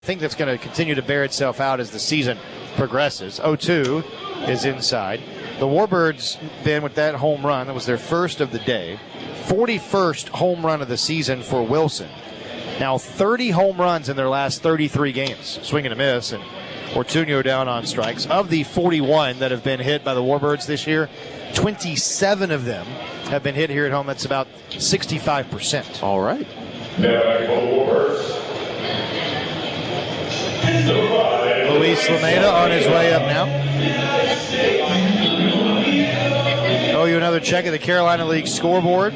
I think that's going to continue to bear itself out as the season progresses. 0-2 is inside. The Warbirds, Ben, with that home run, that was their first of the day. 41st home run of the season for Wilson. Now 30 home runs in their last 33 games. Swing and a miss, and Ortuño down on strikes. Of the 41 that have been hit by the Warbirds this year, 27 of them have been hit here at home. That's about 65%. All right. Luis Lameda on his way up now. Owe you another check of the Carolina League scoreboard.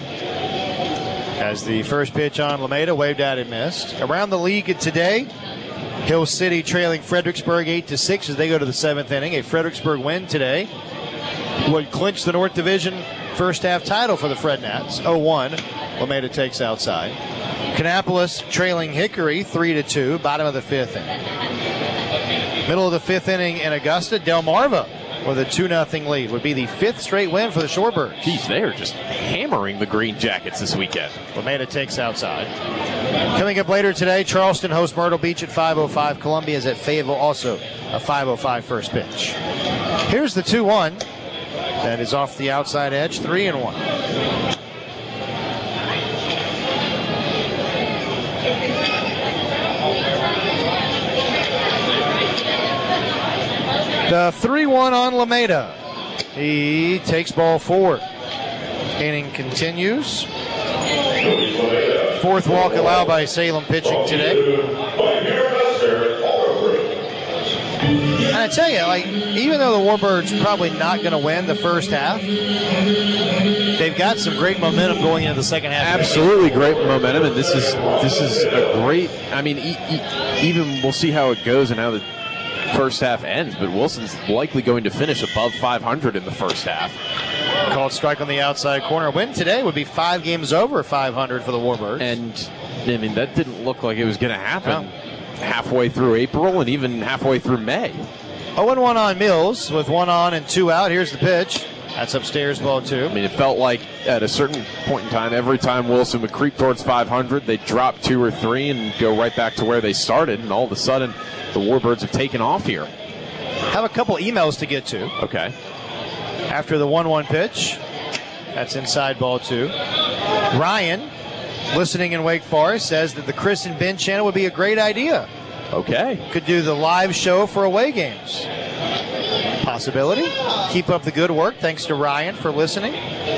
As the first pitch on Lameda, waved at and missed. Around the league today, Hill City trailing Fredericksburg 8-6 as they go to the seventh inning. A Fredericksburg win today would clinch the North Division first half title for the Fred Nats. 0-1, Lameda takes outside. Kannapolis trailing Hickory 3-2, bottom of the fifth inning. Middle of the fifth inning in Augusta, Delmarva with a 2-0 lead. Would be the fifth straight win for the Shorebirds. Geez, they are just hammering the Green Jackets this weekend. Lameda takes outside. Coming up later today, Charleston hosts Myrtle Beach at 5:05. Columbia is at Fayetteville, also a 5:05 first pitch. Here's the 2-1. That is off the outside edge, 3-1. The 3-1 on Lameda. He takes ball forward. Inning continues. Fourth walk allowed by Salem pitching today. And I tell you, even though the Warbirds probably not going to win the first half, they've got some great momentum going into the second half. Absolutely great momentum, and this is a great. I mean, even we'll see how it goes and how the first half ends, but Wilson's likely going to finish above 500 in the first half. Called strike on the outside corner. A win today would be 5 games over 500 for the Warbirds. And, I mean, that didn't look like it was going to happen halfway through April and even halfway through May. 0-1 on Mills with 1 on and 2 out. Here's the pitch. That's upstairs, ball 2. I mean, it felt like at a certain point in time, every time Wilson would creep towards 500, they'd drop 2 or 3 and go right back to where they started, and all of a sudden, the Warbirds have taken off here. Have a couple emails to get to. Okay. After the 1-1 pitch, that's inside, ball 2. Ryan, listening in Wake Forest, says that the Chris and Ben channel would be a great idea. Okay. Could do the live show for away games. Possibility. Keep up the good work. Thanks to Ryan for listening.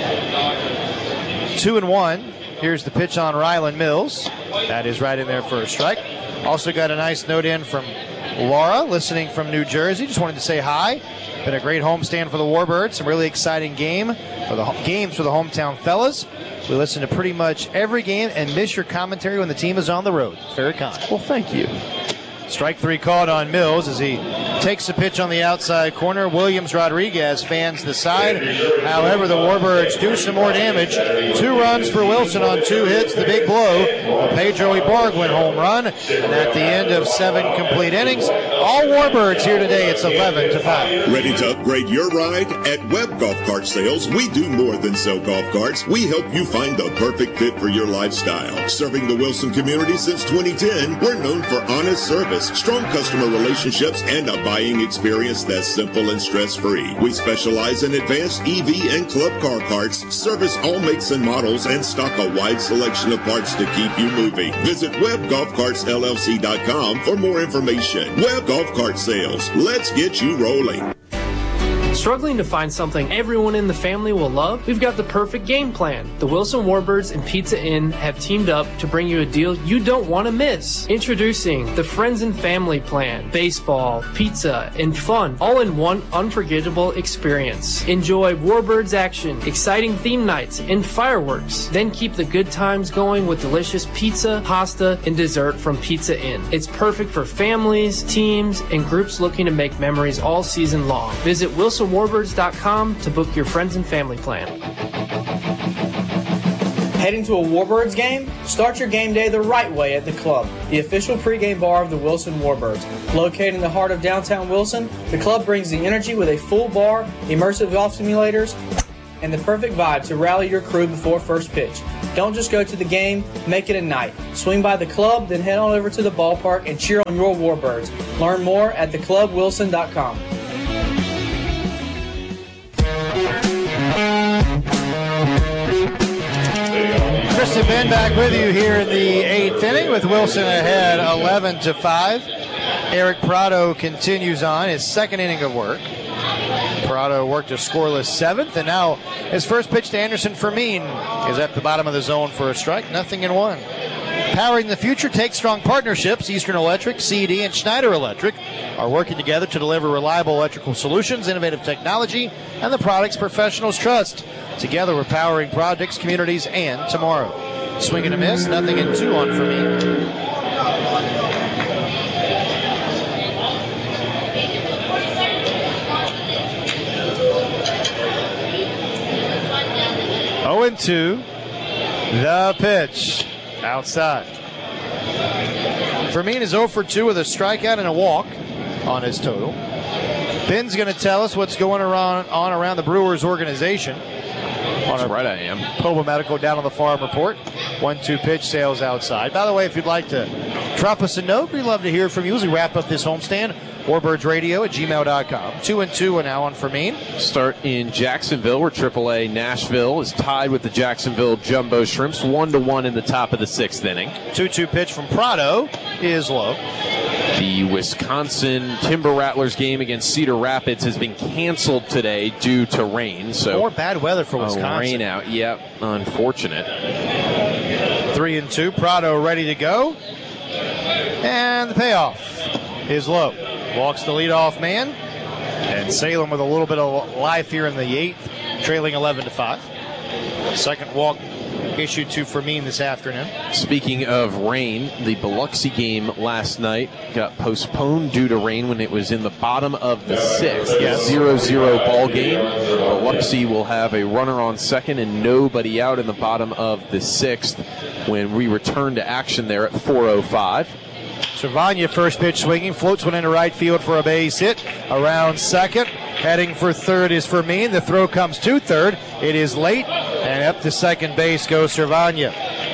2-1. Here's the pitch on Ryland Mills. That is right in there for a strike. Also got a nice note in from Laura, listening from New Jersey. Just wanted to say hi. Been a great homestand for the Warbirds. Some really exciting games for the hometown fellas. We listen to pretty much every game and miss your commentary when the team is on the road. Very kind. Well, thank you. Strike 3 called on Mills as he takes the pitch on the outside corner. Williams Rodriguez fans the side. However, the Warbirds do some more damage. 2 runs for Wilson on 2 hits. The big blow, a Pedro Ibargüen home run. And at the end of 7 complete innings, all Warbirds here today. It's 11-5. Ready to upgrade your ride? At Webb Golf Cart Sales, we do more than sell golf carts. We help you find the perfect fit for your lifestyle. Serving the Wilson community since 2010, we're known for honest service, strong customer relationships, and a buying experience that's simple and stress-free. We specialize in advanced EV and club car parts, service all makes and models, and stock a wide selection of parts to keep you moving. Visit WebbGolfCartsLLC.com for more information. Webb Golf Cart Sales. Let's get you rolling. Struggling to find something everyone in the family will love? We've got the perfect game plan. The Wilson Warbirds and Pizza Inn have teamed up to bring you a deal you don't want to miss. Introducing the Friends and Family Plan. Baseball, pizza, and fun, all in one unforgettable experience. Enjoy Warbirds action, exciting theme nights, and fireworks. Then keep the good times going with delicious pizza, pasta, and dessert from Pizza Inn. It's perfect for families, teams, and groups looking to make memories all season long. Visit WilsonWarbirds.com to book your friends and family plan. Heading to a Warbirds game? Start your game day the right way at The Club, the official pregame bar of the Wilson Warbirds. Located in the heart of downtown Wilson, The Club brings the energy with a full bar, immersive golf simulators, and the perfect vibe to rally your crew before first pitch. Don't just go to the game, make it a night. Swing by the club, then head on over to the ballpark and cheer on your Warbirds. Learn more at theclubwilson.com. Chris and Ben back with you here in the 8th inning with Wilson ahead 11-5. Eric Prado continues on his second inning of work. Prado worked a scoreless 7th, and now his first pitch to Anderson Fermin is at the bottom of the zone for a strike, 0-1. Powering the future takes strong partnerships. Eastern Electric, CD, and Schneider Electric are working together to deliver reliable electrical solutions, innovative technology, and the products professionals trust. Together, we're powering projects, communities, and tomorrow. Swing and a miss, 0-2 on Fermin. And 2, the pitch outside. Fermin is 0 for 2 with a strikeout and a walk on his total. Ben's going to tell us what's going on around the Brewers organization. That's right, I am. Poba Medical down on the farm report. 1-2 pitch, sails outside. By the way, if you'd like to drop us a note, we'd love to hear from you as we wrap up this homestand. WarbirdsRadio@gmail.com. 2-2 and now on Fermin. Start in Jacksonville, where AAA Nashville is tied with the Jacksonville Jumbo Shrimps, 1-1 in the top of the 6th inning. 2-2 pitch from Prado is low. The Wisconsin Timber Rattlers game against Cedar Rapids has been canceled today due to rain. So more bad weather for Wisconsin. Rain out, yep, unfortunate. 3-2, Prado ready to go. And the payoff is low. Walks the leadoff man. And Salem with a little bit of life here in the 8th, trailing 11-5. Second walk issued to Fermin this afternoon. Speaking of rain, the Biloxi game last night got postponed due to rain when it was in the bottom of the 6th. Yes. 0-0 ball game. Biloxi will have a runner on second and nobody out in the bottom of the 6th when we return to action there at 4:05. Cervania, first pitch swinging, floats one into right field for a base hit. Around second, heading for third is Fermin. The throw comes to third. It is late, and up to second base goes Cervania.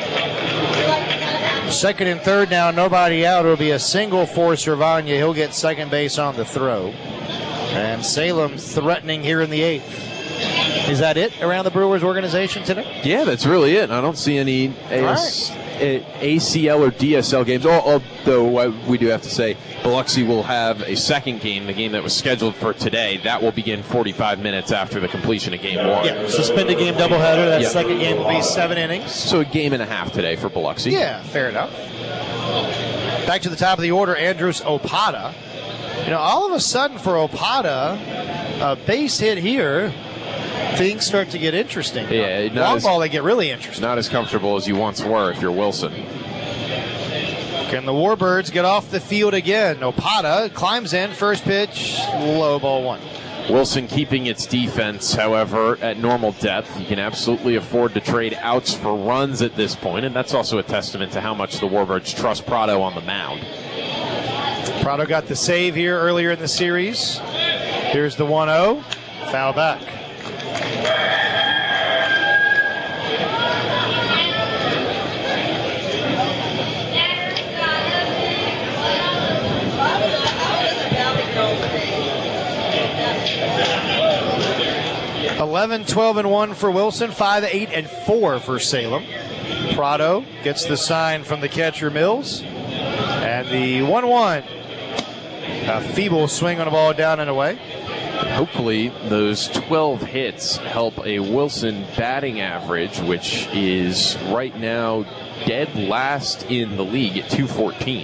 Second and third now, nobody out. It'll be a single for Cervania. He'll get second base on the throw. And Salem threatening here in the 8th. Is that it around the Brewers organization today? Yeah, that's really it. I don't see any ACL or DSL games, although we do have to say Biloxi will have a second game, the game that was scheduled for today. That will begin 45 minutes after the completion of Game 1. Yeah, suspended game doubleheader. That second game will be 7 innings. So a game and a half today for Biloxi. Yeah, fair enough. Back to the top of the order, Andrus Opata. You know, all of a sudden for Opata, a base hit here, things start to get interesting. Yeah, long ball, they get really interesting. Not as comfortable as you once were if you're Wilson. Can the Warbirds get off the field again? Opata climbs in, first pitch, low, ball 1. Wilson keeping its defense, however, at normal depth. You can absolutely afford to trade outs for runs at this point, and that's also a testament to how much the Warbirds trust Prado on the mound. Prado got the save here earlier in the series. Here's the 1-0, foul back. (11-12-1) for Wilson, 5-8-4 for Salem. Prado gets the sign from the catcher Mills, and the 1-1. A feeble swing on a ball down and away. Hopefully those 12 hits help a Wilson batting average, which is right now dead last in the league at 214.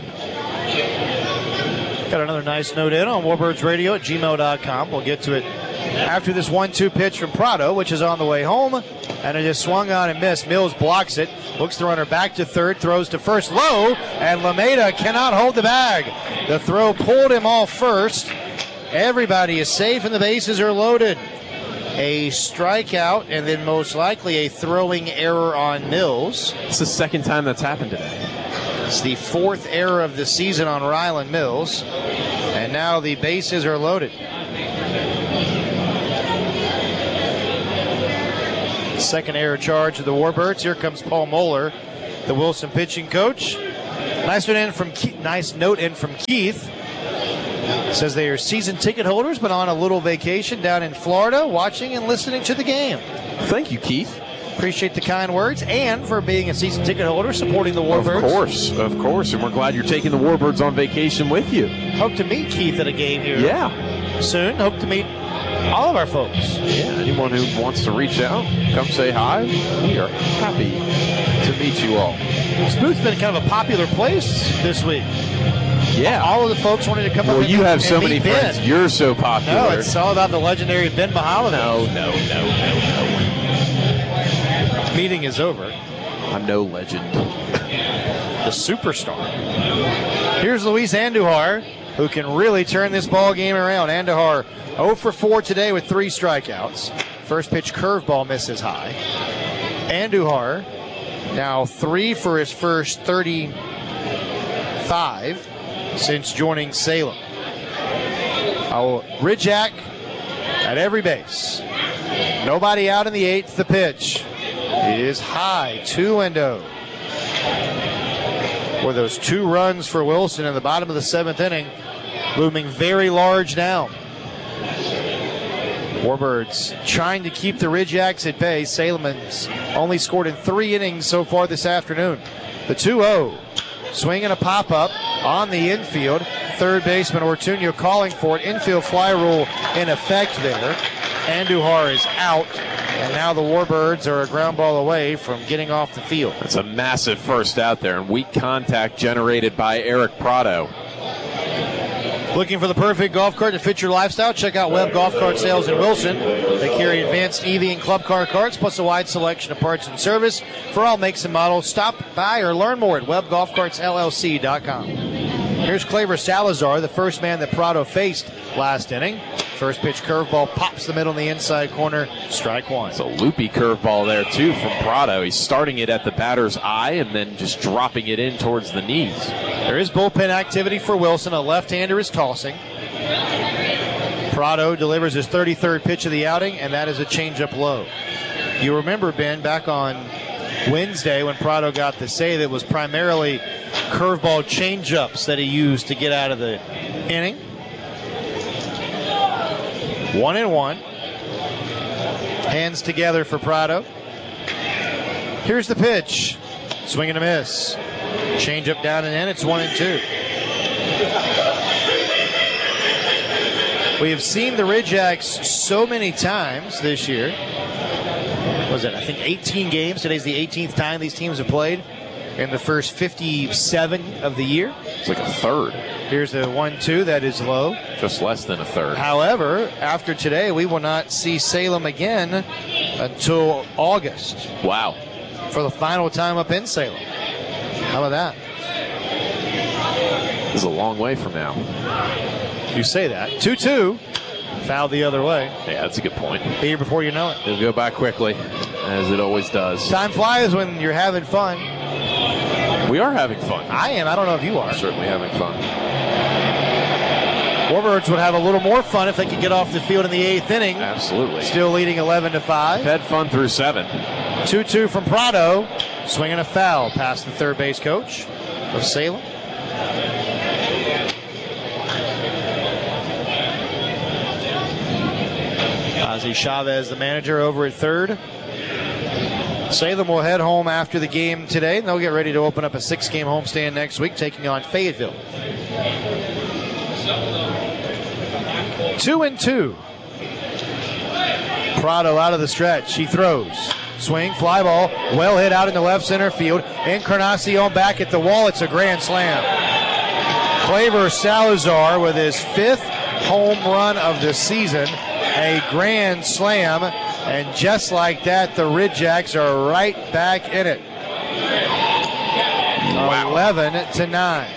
Got another nice note in on WarbirdsRadio@gmail.com. We'll get to it after this 1-2 pitch from Prado, which is on the way home, and it is swung on and missed. Mills blocks it, looks the runner back to third, throws to first low, and Lameda cannot hold the bag. The throw pulled him off first. Everybody is safe and the bases are loaded. A strikeout and then most likely a throwing error on Mills. It's the second time that's happened today. It's the 4th error of the season on Ryland Mills, and now the bases are loaded. Second error charge of the Warbirds. Here comes Paul Moeller, the Wilson pitching coach. Nice note in from Keith. Says they are season ticket holders, but on a little vacation down in Florida, watching and listening to the game. Thank you, Keith. Appreciate the kind words, and for being a season ticket holder, supporting the Warbirds. Of course, and we're glad you're taking the Warbirds on vacation with you. Hope to meet Keith at a game here soon. Hope to meet all of our folks. Yeah, anyone who wants to reach out, come say hi. We are happy to meet you all. Spoot's been kind of a popular place this week. Yeah. All of the folks wanted to come up and you have so meet many Ben. friends. You're so popular. No, it's all about the legendary Ben Mahalan. No. Meeting is over. I'm no legend. The superstar. Here's Luis Andujar, who can really turn this ball game around. Andujar 0 for 4 today with 3 strikeouts. First pitch curveball misses high. Andujar now 3 for his first 35 since joining Salem. Ridjack at every base. Nobody out in the 8th. The pitch is high, 2-0. For those 2 runs for Wilson in the bottom of the 7th inning, looming very large now. Warbirds trying to keep the Ridjacks at bay. Salem has only scored in 3 innings so far this afternoon. The 2-0. Swing and a pop-up on the infield. Third baseman Ortuño calling for it. Infield fly rule in effect there. Andujar is out, and now the Warbirds are a ground ball away from getting off the field. That's a massive first out there, and weak contact generated by Eric Prado. Looking for the perfect golf cart to fit your lifestyle? Check out Webb Golf Cart Sales in Wilson. They carry advanced EV and club car carts, plus a wide selection of parts and service for all makes and models. Stop by or learn more at webbgolfcartsllc.com. Here's Claver Salazar, the first man that Prado faced last inning. First pitch curveball pops the middle in the inside corner. Strike 1. It's a loopy curveball there, too, from Prado. He's starting it at the batter's eye and then just dropping it in towards the knees. There is bullpen activity for Wilson. A left-hander is tossing. Prado delivers his 33rd pitch of the outing, and that is a changeup low. You remember, Ben, back on Wednesday when Prado got the save, it was primarily curveball changeups that he used to get out of the inning. 1-1. Hands together for Prado. Here's the pitch. Swing and a miss. Change up down and in. It's 1-2. We have seen the Ridjacks so many times this year. What was it? I think 18 games. Today's the 18th time these teams have played in the first 57 of the year. It's like a third. Here's the 1-2 that is low. Just less than a third. However, after today, we will not see Salem again until August. Wow. For the final time up in Salem. How about that? This is a long way from now. You say that. 2-2. Foul the other way. Yeah, that's a good point. Be here before you know it. It'll go by quickly, as it always does. Time flies when you're having fun. We are having fun. I am. I don't know if you are. We're certainly having fun. Warbirds would have a little more fun if they could get off the field in the 8th inning. Absolutely. Still leading 11-5. Had fun through 7. 2-2 from Prado. Swinging a foul past the third base coach of Salem. Ozzie Chavez, the manager, over at third. Salem will head home after the game today, and they'll get ready to open up a 6-game homestand next week, taking on Fayetteville. 2-2. Prado out of the stretch. He throws. Swing, fly ball, well hit out in the left center field. Encarnacion back at the wall. It's a grand slam. Claver Salazar with his 5th home run of the season. A grand slam. And just like that, the Ridjacks are right back in it. Wow. 11-9.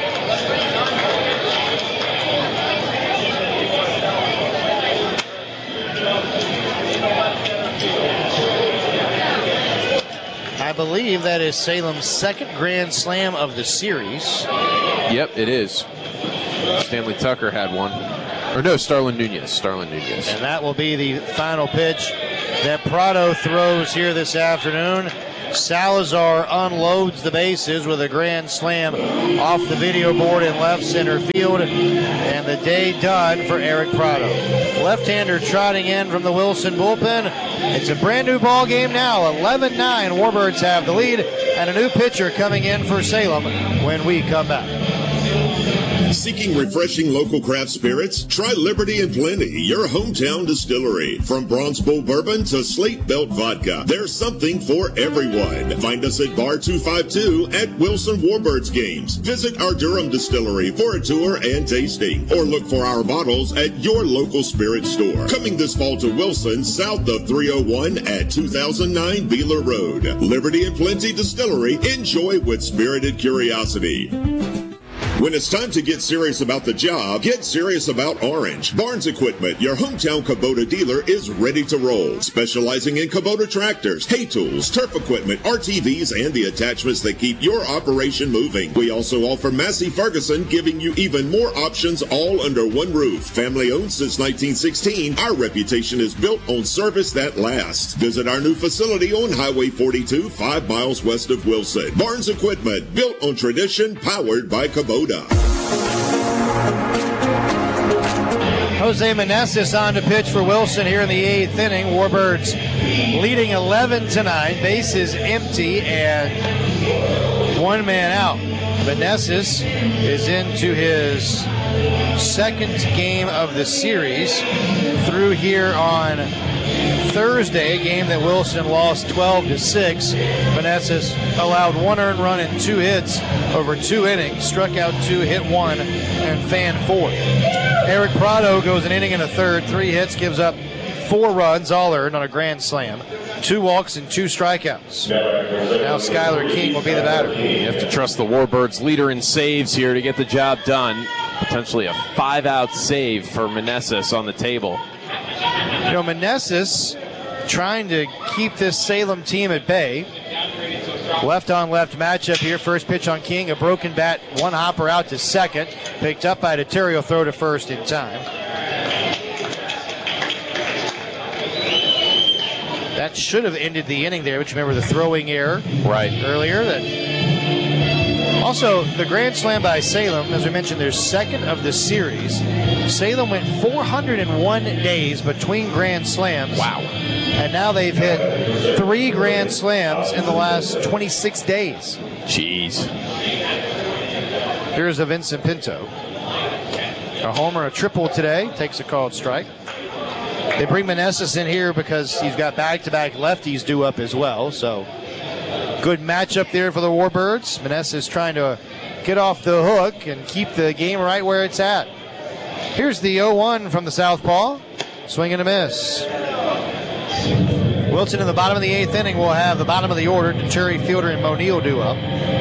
I believe that is Salem's 2nd grand slam of the series. Yep, it is. Stanley Tucker had one. Or no, Starlin Nunez. And that will be the final pitch that Prado throws here this afternoon. Salazar unloads the bases with a grand slam off the video board in left center field, and the day done for Eric Prado. Left-hander trotting in from the Wilson bullpen. It's a brand new ball game now. 11-9. Warbirds have the lead, and a new pitcher coming in for Salem when we come back. Seeking refreshing local craft spirits? Try Liberty and Plenty, your hometown distillery. From Bronze Bull Bourbon to Slate Belt Vodka, there's something for everyone. Find us at Bar 252 at Wilson Warbirds Games. Visit our Durham distillery for a tour and tasting, or look for our bottles at your local spirit store. Coming this fall to Wilson, south of 301 at 2009 Beeler Road. Liberty and Plenty Distillery. Enjoy with spirited curiosity. When it's time to get serious about the job, get serious about Orange. Barnes Equipment, your hometown Kubota dealer, is ready to roll. Specializing in Kubota tractors, hay tools, turf equipment, RTVs, and the attachments that keep your operation moving. We also offer Massey Ferguson, giving you even more options all under one roof. Family owned since 1916, our reputation is built on service that lasts. Visit our new facility on Highway 42, 5 miles west of Wilson. Barnes Equipment, built on tradition, powered by Kubota. Jose Meneses on to pitch for Wilson here in the 8th inning. Warbirds leading 11-9. Bases empty and one man out. Meneses is into his second game of the series. Through here on Thursday, a game that Wilson lost 12-6. Meneses allowed 1 earned run and 2 hits over 2 innings, struck out 2, hit 1, and fanned 4. Eric Prado goes an inning and a third, 3 hits, gives up 4 runs, all earned on a grand slam, 2 walks and 2 strikeouts. Now Skylar King will be the batter. You have to trust the Warbirds leader in saves here to get the job done. Potentially a 5-out save for Meneses on the table. You know, Meneses trying to keep this Salem team at bay. Left-on-left matchup here. First pitch on King, a broken bat, 1 hopper out to second. Picked up by Deterrio, throw to first in time. That should have ended the inning there, but you remember the throwing error earlier. Also, the grand slam by Salem, as we mentioned, their second of the series. Salem went 401 days between grand slams. Wow. And now they've hit 3 grand slams in the last 26 days. Jeez. Here's a Vincent Pinto. A homer, a triple today. Takes a called strike. They bring Meneses in here because he's got back-to-back lefties due up as well. So good matchup there for the Warbirds. Meneses trying to get off the hook and keep the game right where it's at. Here's the 0-1 from the southpaw. Swing and a miss. Wilson in the bottom of the 8th inning will have the bottom of the order. Deturi, Fielder, and O'Neill due up.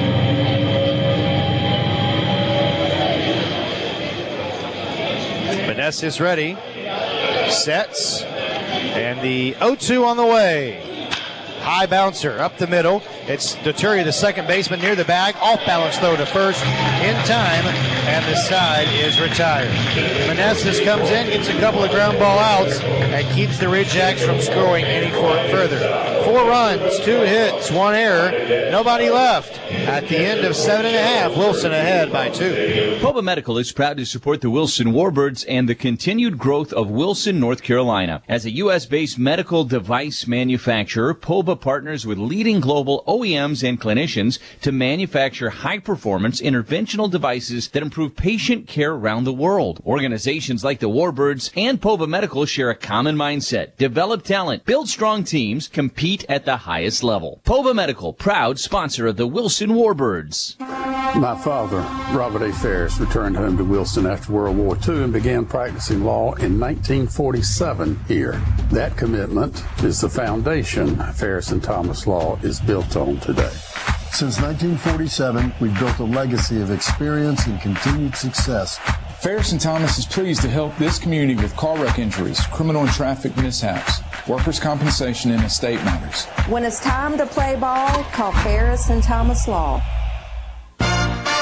Meneses ready. Sets. And the 0-2 on the way. High bouncer up the middle. It's Deturi, the second baseman, near the bag. Off-balance throw to first in time, and the side is retired. Meneses comes in, gets a couple of ground ball outs, and keeps the Ridgejacks from scoring any further. 4 runs, 2 hits, 1 error, nobody left. At the end of 7.5, Wilson ahead by 2. Poba Medical is proud to support the Wilson Warbirds and the continued growth of Wilson, North Carolina. As a U.S.-based medical device manufacturer, Poba partners with leading global OEMs and clinicians to manufacture high-performance interventional devices that improve patient care around the world. Organizations like the Warbirds and Poba Medical share a common mindset: develop talent, build strong teams, compete at the highest level. Poba Medical, proud sponsor of the Wilson Warbirds. My father, Robert A. Ferris, returned home to Wilson after World War II and began practicing law in 1947 here. That commitment is the foundation Ferris and Thomas Law is built on today. Since 1947, we've built a legacy of experience and continued success. Ferris and Thomas is pleased to help this community with car wreck injuries, criminal and traffic mishaps, workers' compensation, and estate matters. When it's time to play ball, call Ferris and Thomas Law.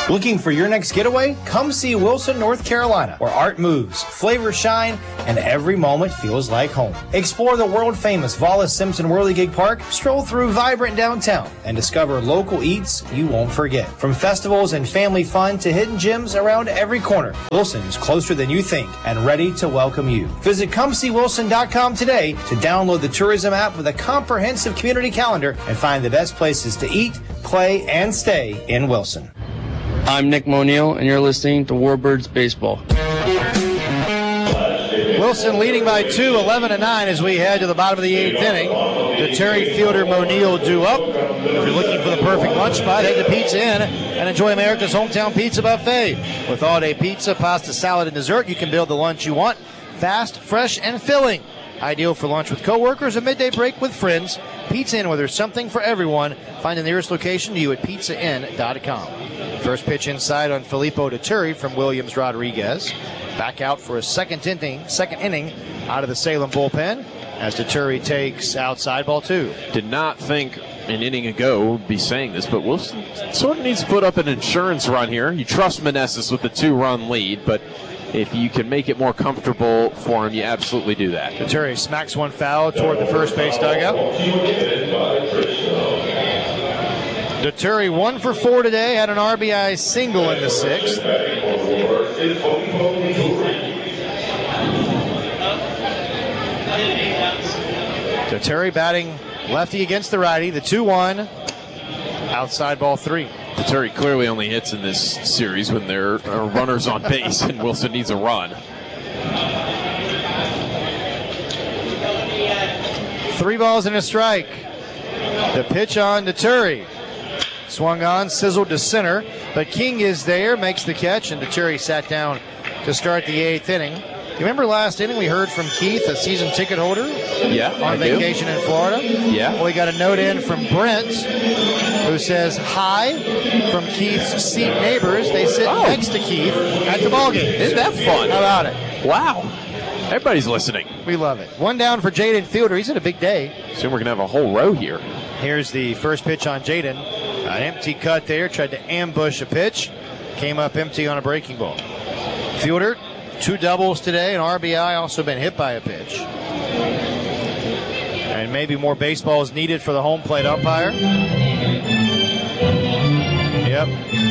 Looking for your next getaway? Come see Wilson, North Carolina, where art moves, flavors shine, and every moment feels like home. Explore the world-famous Wallace Simpson Whirligig Park, stroll through vibrant downtown, and discover local eats you won't forget. From festivals and family fun to hidden gems around every corner, Wilson is closer than you think and ready to welcome you. Visit ComeSeeWilson.com today to download the tourism app with a comprehensive community calendar and find the best places to eat, play, and stay in Wilson. I'm Nick Monil, and you're listening to Warbirds Baseball. Wilson leading by 2, 11-9 as we head to the bottom of the 8th inning. The Terry Fielder Monil due up. If you're looking for the perfect lunch spot, head to Pizza Inn and enjoy America's hometown pizza buffet. With all-day pizza, pasta, salad, and dessert, you can build the lunch you want. Fast, fresh, and filling. Ideal for lunch with coworkers, a midday break with friends. Pizza Inn, where there's something for everyone. Find the nearest location to you at pizzainn.com. First pitch inside on Filippo Deturi from Williams Rodriguez. Back out for a second inning out of the Salem bullpen as Deturi takes outside ball 2. Did not think an inning ago would be saying this, but Wilson sort of needs to put up an insurance run here. You trust Meneses with the 2-run lead, but if you can make it more comfortable for him, you absolutely do that. Deturi smacks one foul toward the first base dugout. Deturi 1 for 4 today, had an RBI single in the 6th. Deturi batting lefty against the righty, the 2-1, outside ball 3. Deturi clearly only hits in this series when there are runners on base and Wilson needs a run. 3 balls and a strike. The pitch on Deturi. Swung on, sizzled to center, but King is there, makes the catch, and Deturi sat down to start the 8th inning. You remember last inning we heard from Keith, a season ticket holder? Yeah, on vacation in Florida? Yeah. Well, we got a note in from Brent who says, hi from Keith's seat neighbors. They sit next to Keith at the ballgame. Isn't that fun? How about it? Wow. Everybody's listening. We love it. 1 down for Jaden Fielder. He's had a big day. Soon we're going to have a whole row here. Here's the first pitch on Jaden. An empty cut there, tried to ambush a pitch, came up empty on a breaking ball. Fielder, 2 doubles today, an RBI, also been hit by a pitch. And maybe more baseball is needed for the home plate umpire. Yep.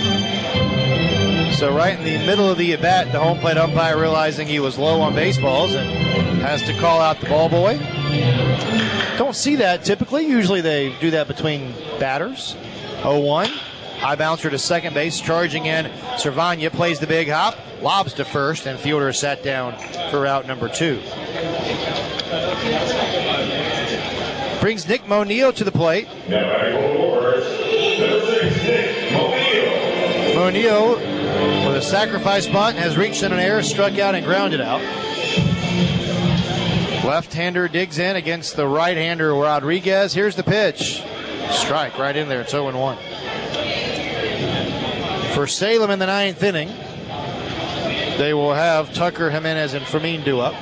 So right in the middle of the at-bat, the home plate umpire realizing he was low on baseballs and has to call out the ball boy. Don't see that typically. Usually they do that between batters. 0-1. High bouncer to second base, charging in. Cervania plays the big hop, lobs to first, and Fielder sat down for out number 2. Brings Nick Monil to the plate. Monil with a sacrifice bunt has reached in an air, struck out and grounded out. Left-hander digs in against the right-hander Rodriguez. Here's the pitch. Strike right in there. It's 0-1. For Salem in the 9th inning, they will have Tucker, Jimenez, and Fermin due up.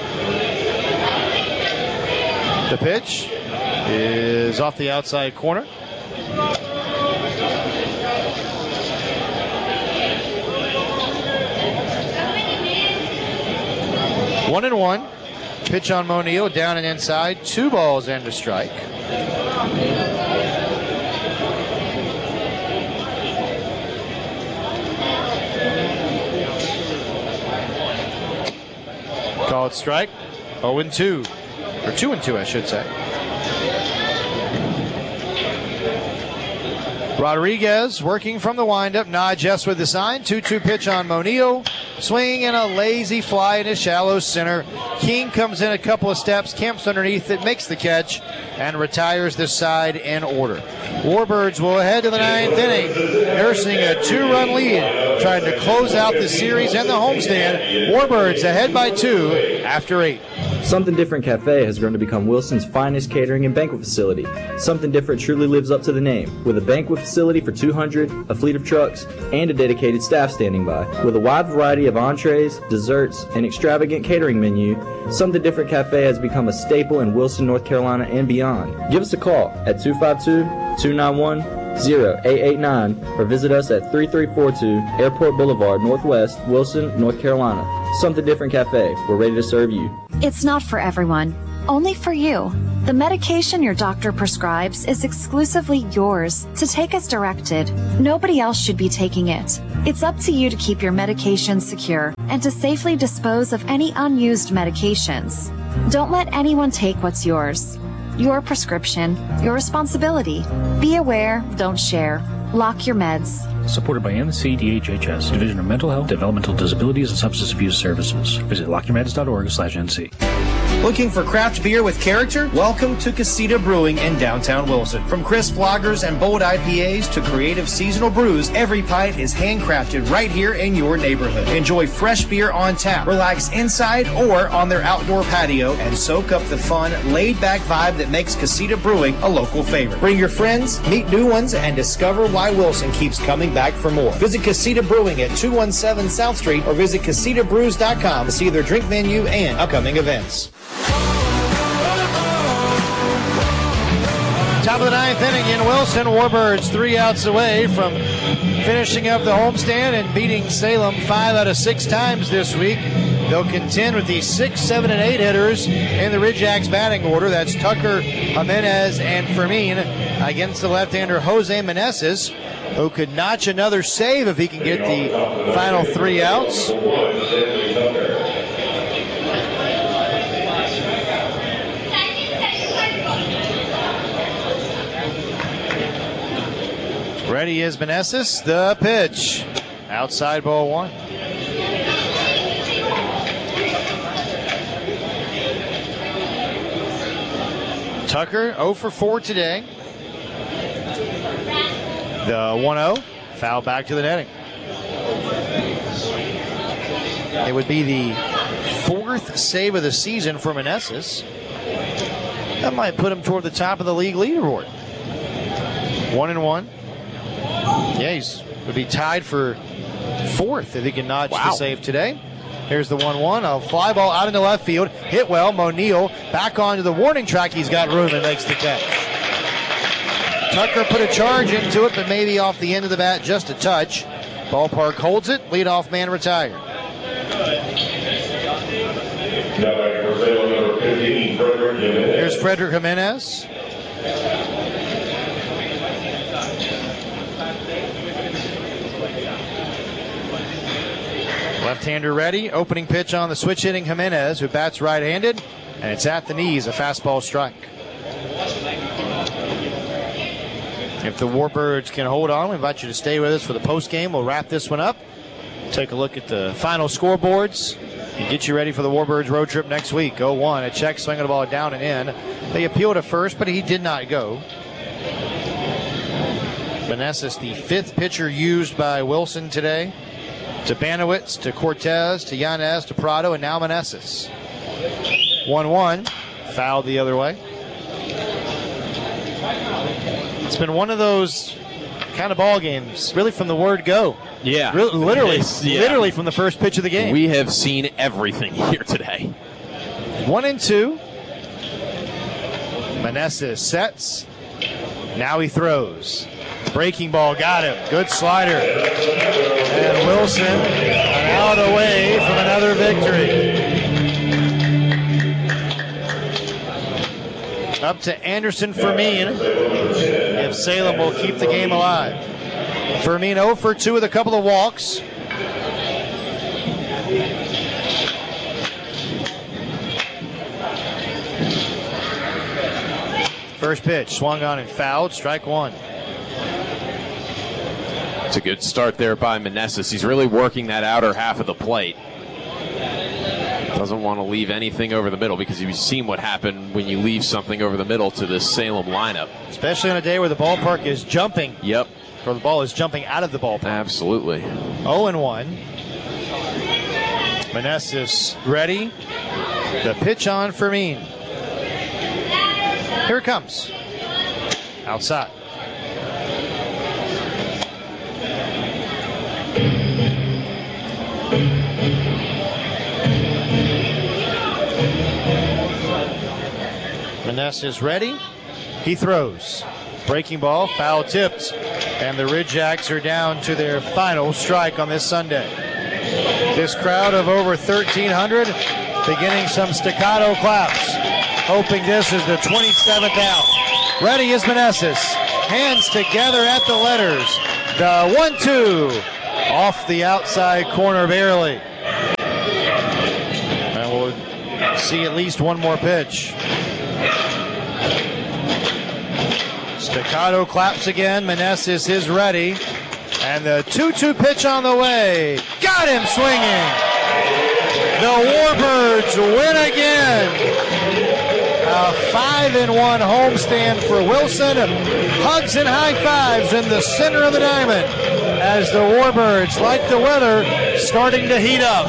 The pitch is off the outside corner. One and one. Pitch on Monil, down and inside. 2 balls and a strike. Called strike. 0-2. Or 2-2, I should say. Rodriguez working from the windup. Najess with the sign. 2-2 pitch on Monil. Swing and a lazy fly in his shallow center. King comes in a couple of steps, camps underneath it, makes the catch, and retires this side in order. Warbirds will head to the 9th inning, nursing a 2-run lead, trying to close out the series and the homestand. Warbirds ahead by 2 after 8. Something Different Cafe has grown to become Wilson's finest catering and banquet facility. Something Different truly lives up to the name, with a banquet facility for 200, a fleet of trucks, and a dedicated staff standing by. With a wide variety of entrees, desserts, and extravagant catering menu, Something Different Cafe has become a staple in Wilson, North Carolina, and beyond. Give us a call at 252-291-3000 888-889 or visit us at 3342 Airport Boulevard Northwest, Wilson, North Carolina. Something Different Cafe. We're ready to serve you. It's not for everyone, only for you. The medication your doctor prescribes is exclusively yours to take as directed. Nobody else should be taking it. It's up to you to keep your medications secure and to safely dispose of any unused medications. Don't let anyone take what's yours. Your prescription, your responsibility. Be aware, don't share. Lock your meds. Supported by NCDHHS, Division of Mental Health, Developmental Disabilities, and Substance Abuse Services. Visit lockyourmeds.org/NC. Looking for craft beer with character? Welcome to Casita Brewing in downtown Wilson. From crisp lagers and bold IPAs to creative seasonal brews, every pint is handcrafted right here in your neighborhood. Enjoy fresh beer on tap, relax inside or on their outdoor patio, and soak up the fun, laid-back vibe that makes Casita Brewing a local favorite. Bring your friends, meet new ones, and discover why Wilson keeps coming back for more. Visit Casita Brewing at 217 South Street or visit CasitaBrews.com to see their drink menu and upcoming events. Top of the ninth inning in Wilson. Warbirds 3 outs away from finishing up the homestand and beating Salem 5 out of 6 times this week. They'll contend with the 6, 7, and 8 hitters in the Ridgeax batting order. That's Tucker, Jimenez, and Fermin against the left-hander Jose Meneses, who could notch another save if he can get the final 3 outs. Ready is Meneses. The pitch. Outside ball 1. Tucker 0 for 4 today. The 1-0. Foul back to the netting. It would be the 4th save of the season for Meneses. That might put him toward the top of the league leaderboard. 1-1. Yeah, he's would be tied for 4th if he can notch the save today. Here's the 1-1. A fly ball out into left field. Hit well. Monil back onto the warning track. He's got room and makes the catch. Tucker put a charge into it, but maybe off the end of the bat just a touch. Ballpark holds it. Leadoff man retired. Here's Frederick Jimenez. Left-hander ready. Opening pitch on the switch hitting Jimenez, who bats right-handed, and it's at the knees, a fastball strike. If the Warbirds can hold on, we invite you to stay with us for the post-game. We'll wrap this one up, take a look at the final scoreboards, and get you ready for the Warbirds road trip next week. 0-1, a check swinging the ball down and in. They appealed at first, but he did not go. Meneses, the 5th pitcher used by Wilson today. To Banowitz, to Cortez, to Yanez, to Prado, and now Meneses. 1-1, fouled the other way. It's been one of those kind of ball games, really from the word go. Yeah. Literally from the first pitch of the game. We have seen everything here today. 1-2. Meneses sets. Now he throws. Breaking ball, got him. Good slider. And Wilson an out away from another victory. Up to Anderson Fermin if Salem will keep the game alive. Fermin 0 for 2 with a couple of walks. First pitch, swung on and fouled, strike 1. It's a good start there by Meneses. He's really working that outer half of the plate. Doesn't want to leave anything over the middle because you've seen what happened when you leave something over the middle to this Salem lineup. Especially on a day where the ballpark is jumping. Yep. Or the ball is jumping out of the ballpark. Absolutely. 0-1. Meneses ready. The pitch on Fermin. Here it comes. Outside. Meneses ready. He throws. Breaking ball, foul tipped. And the Ridgejacks are down to their final strike on this Sunday. This crowd of over 1,300 beginning some staccato claps, hoping this is the 27th out. Ready is Manassas. Hands together at the letters. The 1-2 off the outside corner barely. And we'll see at least one more pitch. Staccato claps again. Manassas is ready. And the 2-2 pitch on the way. Got him swinging. The Warbirds win again. A 5-1 homestand for Wilson. Hugs and high fives in the center of the diamond as the Warbirds, like the weather, starting to heat up.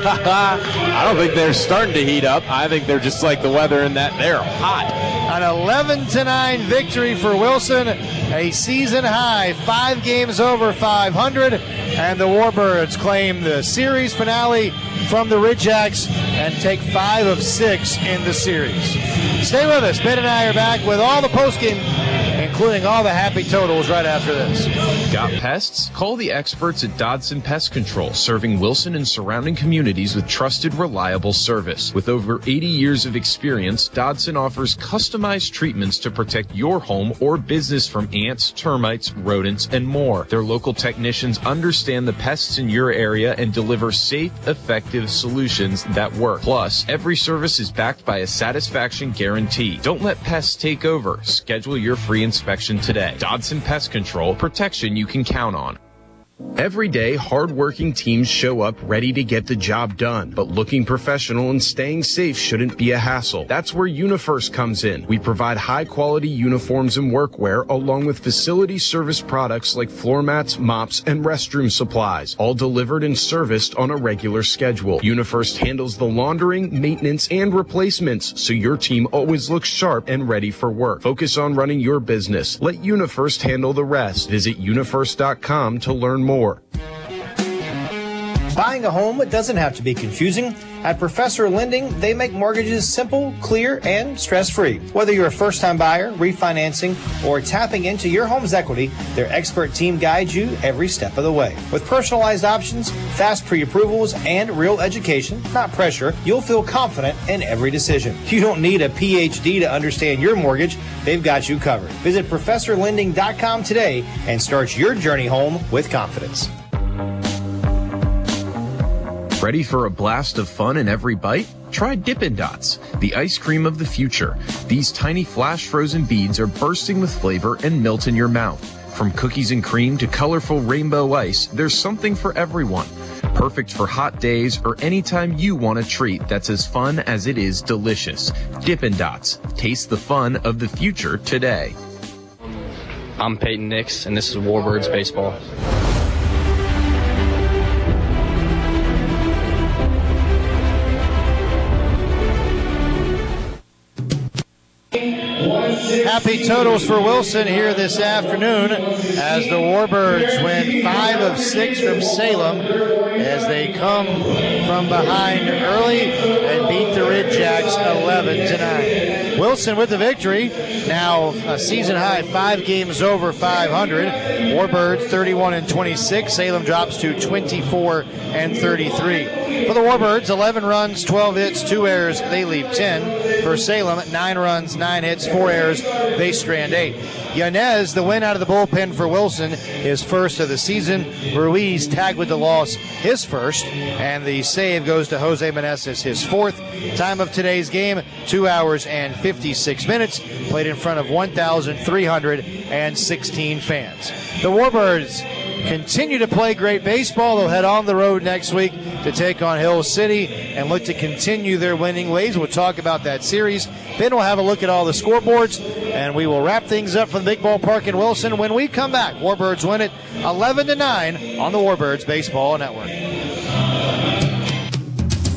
I don't think they're starting to heat up. I think they're just like the weather in that they're hot. An 11-9 victory for Wilson, a season high, 5 games over 500, and the Warbirds claim the series finale from the Ridgejacks and take 5 of 6 in the series. Stay with us. Ben and I are back with all the postgame, including all the happy totals right after this. Got pests? Call the experts at Dodson Pest Control, serving Wilson and surrounding communities with trusted, reliable service. With over 80 years of experience, Dodson offers customized treatments to protect your home or business from ants, termites, rodents, and more. Their local technicians understand the pests in your area and deliver safe, effective solutions that work. Plus, every service is backed by a satisfaction guarantee. Don't let pests take over. Schedule your free inspection today. Dodson Pest Control, protection you can count on. Every day, hard-working teams show up ready to get the job done. But looking professional and staying safe shouldn't be a hassle. That's where UniFirst comes in. We provide high-quality uniforms and workwear, along with facility service products like floor mats, mops, and restroom supplies, all delivered and serviced on a regular schedule. UniFirst handles the laundering, maintenance, and replacements, so your team always looks sharp and ready for work. Focus on running your business. Let UniFirst handle the rest. Visit unifirst.com to learn more. Buying a home doesn't have to be confusing. At Professor Lending, they make mortgages simple, clear, and stress-free. Whether you're a first-time buyer, refinancing, or tapping into your home's equity, their expert team guides you every step of the way. With personalized options, fast pre-approvals, and real education, not pressure, you'll feel confident in every decision. You don't need a PhD to understand your mortgage. They've got you covered. Visit ProfessorLending.com today and start your journey home with confidence. Ready for a blast of fun in every bite? Try Dippin' Dots, the ice cream of the future. These tiny flash frozen beads are bursting with flavor and melt in your mouth. From cookies and cream to colorful rainbow ice, there's something for everyone. Perfect for hot days or anytime you want a treat that's as fun as it is delicious. Dippin' Dots. Taste the fun of the future today. I'm Peyton Nix, and this is Warbirds Baseball. Happy totals for Wilson here this afternoon as the Warbirds win 5 of 6 from Salem as they come from behind early and beat the Ridgejacks 11-9. Wilson with the victory, now a season high 5 games over 500. Warbirds 31-26. Salem drops to 24-33. For the Warbirds, 11 runs, 12 hits, 2 errors, they leave 10. For Salem, 9 runs, 9 hits, 4 errors, they strand 8. Yanez, the win out of the bullpen for Wilson, his first of the season. Ruiz tagged with the loss, his first, and the save goes to Jose Meneses, his 4th. Time of today's game, 2 hours and 56 minutes, played in front of 1,316 fans. The Warbirds continue to play great baseball. They'll head on the road next week to take on Hill City and look to continue their winning ways. We'll talk about that series. Then we'll have a look at all the scoreboards, and we will wrap things up from the Big Ballpark in Wilson when we come back. Warbirds win it 11-9 on the Warbirds Baseball Network.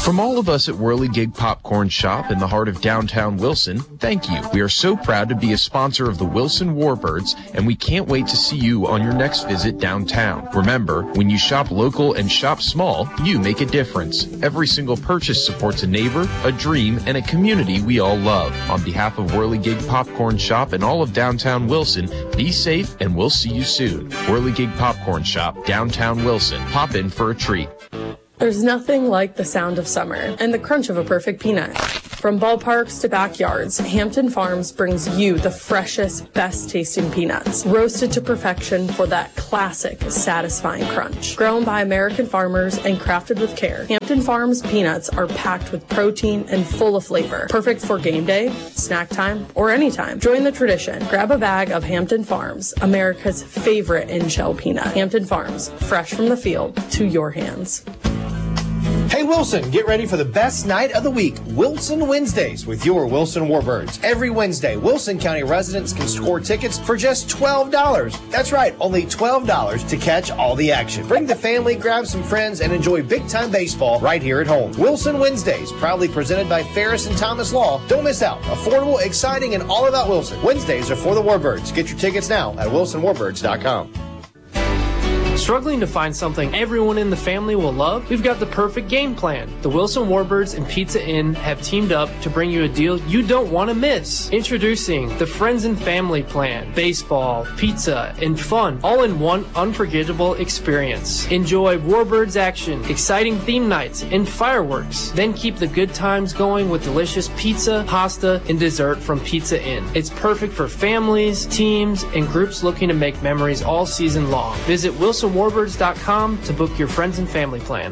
From all of us at Whirligig Popcorn Shop in the heart of downtown Wilson, thank you. We are so proud to be a sponsor of the Wilson Warbirds, and we can't wait to see you on your next visit downtown. Remember, when you shop local and shop small, you make a difference. Every single purchase supports a neighbor, a dream, and a community we all love. On behalf of Whirligig Popcorn Shop and all of downtown Wilson, be safe and we'll see you soon. Whirligig Popcorn Shop, downtown Wilson. Pop in for a treat. There's nothing like the sound of summer and the crunch of a perfect peanut. From ballparks to backyards, Hampton Farms brings you the freshest, best-tasting peanuts, roasted to perfection for that classic, satisfying crunch. Grown by American farmers and crafted with care, Hampton Farms peanuts are packed with protein and full of flavor. Perfect for game day, snack time, or anytime. Join the tradition. Grab a bag of Hampton Farms, America's favorite in-shell peanut. Hampton Farms, fresh from the field to your hands. Hey Wilson, get ready for the best night of the week, Wilson Wednesdays, with your Wilson Warbirds. Every Wednesday, Wilson County residents can score tickets for just $12. That's right, only $12 to catch all the action. Bring the family, grab some friends, and enjoy big-time baseball right here at home. Wilson Wednesdays, proudly presented by Ferris and Thomas Law. Don't miss out. Affordable, exciting, and all about Wilson. Wednesdays are for the Warbirds. Get your tickets now at wilsonwarbirds.com. Struggling to find something everyone in the family will love? We've got the perfect game plan. The Wilson Warbirds and Pizza Inn have teamed up to bring you a deal you don't want to miss. Introducing the Friends and Family Plan. Baseball, pizza, and fun, all in one unforgettable experience. Enjoy Warbirds action, exciting theme nights, and fireworks. Then keep the good times going with delicious pizza, pasta, and dessert from Pizza Inn. It's perfect for families, teams, and groups looking to make memories all season long. Visit WilsonWarbirds.com to book your friends and family plan.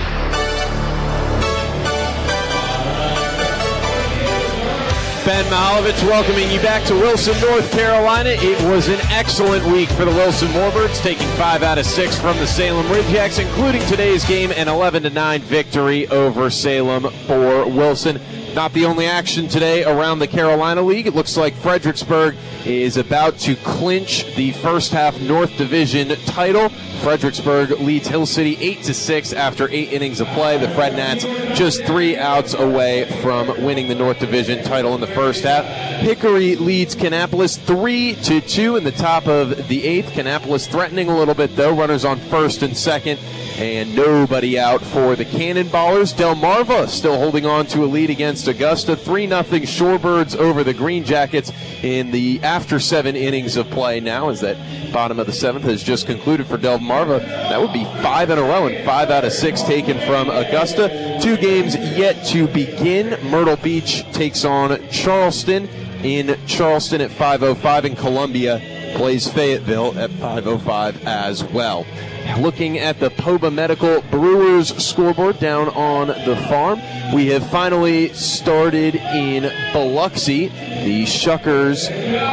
Ben Mahalovich welcoming you back to Wilson, North Carolina. It was an excellent week for the Wilson Warbirds, taking 5 out of 6 from the Salem Ridgecks, including today's game, an 11-9 victory over Salem for Wilson. Not the only action today around the Carolina League. It looks like Fredericksburg is about to clinch the first half North Division title. Fredericksburg leads Hill City 8-6 after 8 innings of play. The Fred Nats just 3 outs away from winning the North Division title in the first half. Hickory leads Kannapolis 3-2 in the top of the 8th. Kannapolis threatening a little bit though. Runners on first and second. And nobody out for the Cannonballers. Delmarva still holding on to a lead against Augusta. 3-0 Shorebirds over the Green Jackets in the after 7 innings of play now, as that bottom of the 7th has just concluded for Delmarva. That would be 5 in a row and 5 out of 6 taken from Augusta. 2 games yet to begin. Myrtle Beach takes on Charleston in Charleston at 5:05, and Columbia plays Fayetteville at 5:05 as well. Looking at the Poba Medical Brewers scoreboard down on the farm, we have finally started in Biloxi. The Shuckers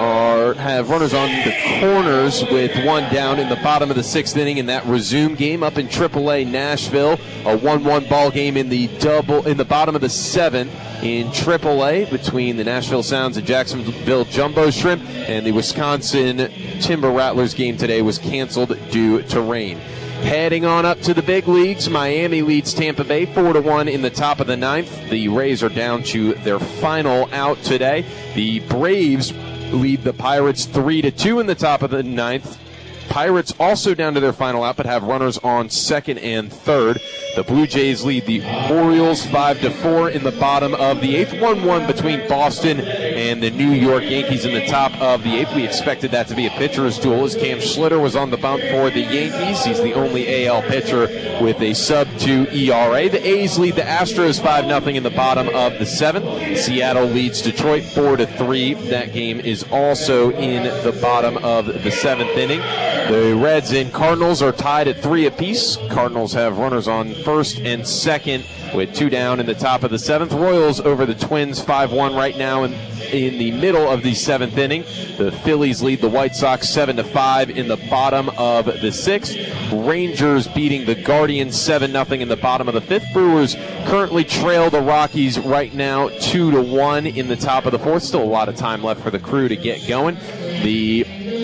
have runners on the corners with 1 down in the bottom of the 6th inning in that resume game. Up in AAA Nashville, a 1-1 ball game in the bottom of the 7th in AAA between the Nashville Sounds and Jacksonville Jumbo Shrimp, and the Wisconsin Timber Rattlers game today was canceled due to rain. Heading on up to the big leagues, Miami leads Tampa Bay 4-1 in the top of the 9th. The Rays are down to their final out today. The Braves lead the Pirates 3-2 in the top of the 9th. Pirates also down to their final out, but have runners on second and third. The Blue Jays lead the Orioles 5-4 in the bottom of the 8th. 1-1 between Boston and the New York Yankees in the top of the 8th. We expected that to be a pitcher's duel, as Cam Schlitter was on the bump for the Yankees. He's the only AL pitcher with a sub-2 ERA. The A's lead the Astros 5-0 in the bottom of the 7th. Seattle leads Detroit 4-3. That game is also in the bottom of the 7th inning. The Reds and Cardinals are tied at 3 apiece. Cardinals have runners on first and second with 2 down in the top of the 7th. Royals over the Twins 5-1 right now in the middle of the 7th inning. The Phillies lead the White Sox 7-5 in the bottom of the 6th. Rangers beating the Guardians 7-0 in the bottom of the 5th. Brewers currently trail the Rockies right now 2-1 in the top of the 4th. Still a lot of time left for the Crew to get going. The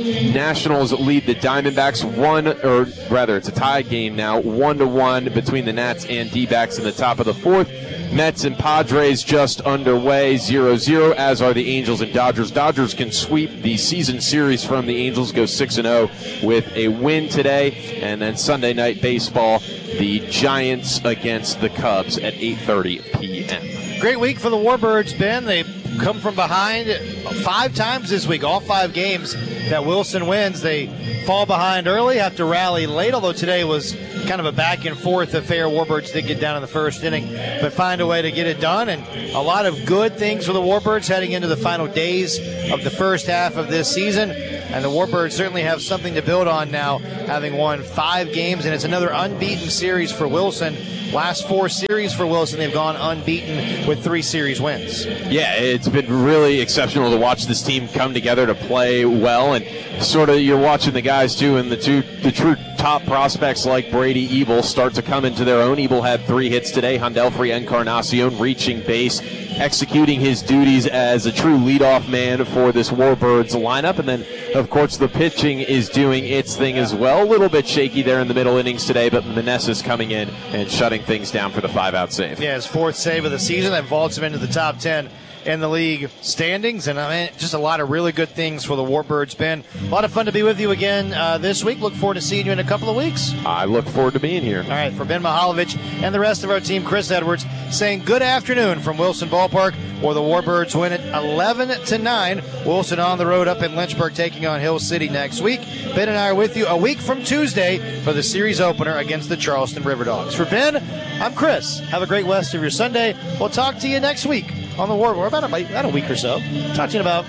Nationals lead the Diamondbacks it's a tie game now, 1-1 between the Nats and D-backs in the top of the fourth. Mets and Padres just underway, 0-0, as are the Angels and Dodgers. Dodgers can sweep the season series from the Angels, go 6-0 with a win today. And then Sunday night baseball, the Giants against the Cubs at 8:30 p.m. Great week for the Warbirds, Ben. They come from behind 5 times this week, all 5 games that Wilson wins. They fall behind early, have to rally late, although today was kind of a back-and-forth affair. Warbirds did get down in the first inning, but find a way to get it done. And a lot of good things for the Warbirds heading into the final days of the first half of this season. And the Warbirds certainly have something to build on now, having won 5 games, and it's another unbeaten series for Wilson. Last 4 series for Wilson, they've gone unbeaten with 3 series wins. Yeah, it's been really exceptional to watch this team come together to play well, and sort of you're watching the guys too, and the true top prospects like Brady Ebel start to come into their own. Ebel had 3 hits today. Handelfrey Encarnacion reaching base, executing his duties as a true leadoff man for this Warbirds lineup. And then, of course, the pitching is doing its thing as well. A little bit shaky there in the middle innings today, but Meneses coming in and shutting things down for the 5-out save. Yeah, his 4th save of the season. That vaults him into the top 10 in the league standings. And I mean, just a lot of really good things for the Warbirds, Ben. A lot of fun to be with you again this week. Look forward to seeing you in a couple of weeks. I look forward to being here. All right, for Ben Mihaljevic and the rest of our team, Chris Edwards saying good afternoon from Wilson Ballpark, where the Warbirds win it 11-9. Wilson on the road up in Lynchburg, taking on Hill City next week. Ben and I are with you a week from Tuesday for the series opener against the Charleston River Dogs. For Ben, I'm Chris. Have a great rest of your Sunday. We'll talk to you next week on the Warbirds, about a week or so. Talk to you in about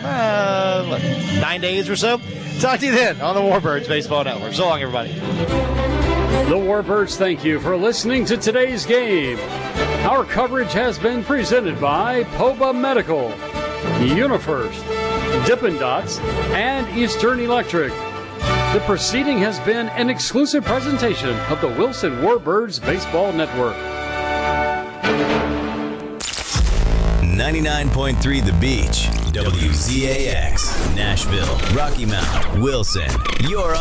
9 days or so. Talk to you then on the Warbirds Baseball Network. So long, everybody. The Warbirds thank you for listening to today's game. Our coverage has been presented by Poba Medical, UniFirst, Dippin' Dots, and Eastern Electric. The proceeding has been an exclusive presentation of the Wilson Warbirds Baseball Network. 99.3 The Beach, WZAX, Nashville, Rocky Mount, Wilson. You're